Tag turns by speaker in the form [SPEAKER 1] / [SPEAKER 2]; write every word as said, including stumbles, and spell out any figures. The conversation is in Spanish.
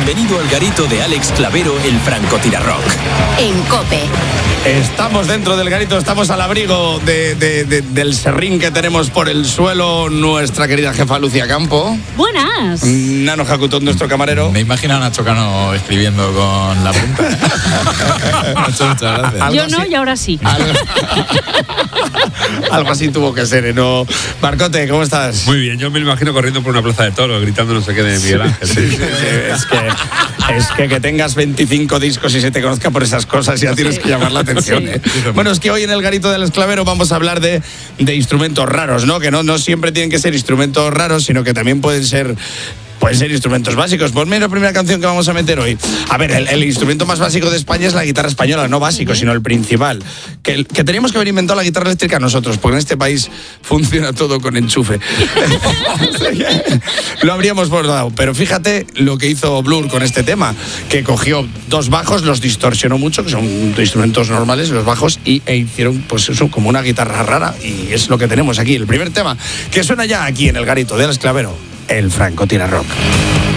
[SPEAKER 1] Bienvenido al garito de Alex Clavero, el francotirarrock.
[SPEAKER 2] En COPE.
[SPEAKER 3] Estamos dentro del garito, estamos al abrigo de, de, de, del serrín que tenemos por el suelo. Nuestra querida jefa Lucía Campo.
[SPEAKER 2] Buenas.
[SPEAKER 3] Nano Jacutón, nuestro camarero.
[SPEAKER 4] Me imagino a Nacho Cano escribiendo con la punta. Muchas, muchas gracias.
[SPEAKER 2] Yo no, y ahora sí.
[SPEAKER 3] Algo, algo así tuvo que ser, ¿no? Marcote, ¿cómo estás?
[SPEAKER 5] Muy bien, yo me lo imagino corriendo por una plaza de toros, gritando no sé qué de Miguel Ángel.
[SPEAKER 3] Sí, sí, sí, es que, es que que tengas veinticinco discos y se te conozca por esas cosas, ya tienes que llamar la atención. ¿eh? Bueno, es que hoy en el garito del esclavero vamos a hablar de, de instrumentos raros, ¿no? Que no, no siempre tienen que ser instrumentos raros, sino que también pueden ser... Pueden ser instrumentos básicos. Ponme la primera canción que vamos a meter hoy. A ver, el, el instrumento más básico de España es la guitarra española, no básico, sino el principal. Que, que teníamos que haber inventado la guitarra eléctrica nosotros, porque en este país funciona todo con enchufe. Lo habríamos bordado. Pero fíjate lo que hizo Blur con este tema, que cogió dos bajos, los distorsionó mucho, que son instrumentos normales, los bajos, y e hicieron pues eso como una guitarra rara. Y es lo que tenemos aquí. El primer tema que suena ya aquí en el garito del esclavero. El francotirarrock.